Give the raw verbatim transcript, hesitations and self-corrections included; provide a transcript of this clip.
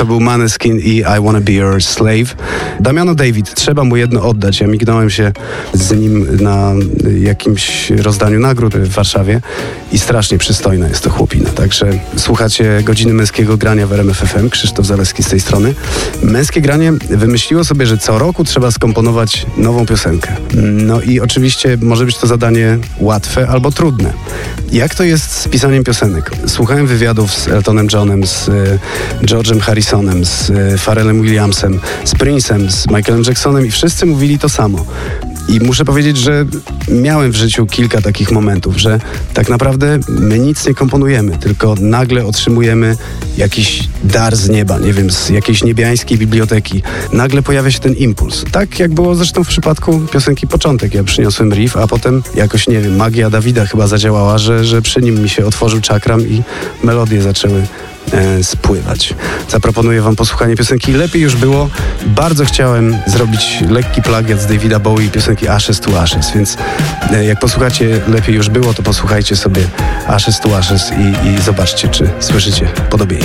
To był Maneskin i I Wanna Be Your Slave. Damiano David, trzeba mu jedno oddać. Ja mignąłem się z nim na jakimś rozdaniu nagród w Warszawie i strasznie przystojna jest to chłopina. Także słuchacie Godziny Męskiego Grania w R M F F M. Krzysztof Zaleski z tej strony. Męskie Granie wymyśliło sobie, że co roku trzeba skomponować nową piosenkę. No i oczywiście może być to zadanie łatwe albo trudne. Jak to jest z pisaniem piosenek? Słuchałem wywiadów z Eltonem Johnem, z y, George'em Harrisonem, z y, Pharrellem Williamsem, z Prince'em, z Michaelem Jacksonem i wszyscy mówili to samo. I muszę powiedzieć, że miałem w życiu kilka takich momentów, że tak naprawdę my nic nie komponujemy, tylko nagle otrzymujemy jakiś dar z nieba, nie wiem, z jakiejś niebiańskiej biblioteki. Nagle pojawia się ten impuls. Tak jak było zresztą w przypadku piosenki Początek. Ja przyniosłem riff, a potem jakoś, nie wiem, magia Dawida chyba zadziałała, że, że przy nim mi się otworzył czakram i melodie zaczęły e, spływać. Zaproponuję wam posłuchanie piosenki Lepiej już było. Bardzo chciałem zrobić lekki plagiat z Davida Bowie piosenki Ashes to Ashes, więc e, jak posłuchacie Lepiej już było, to posłuchajcie sobie Ashes to Ashes i, i zobaczcie, czy słyszycie podobieństwo.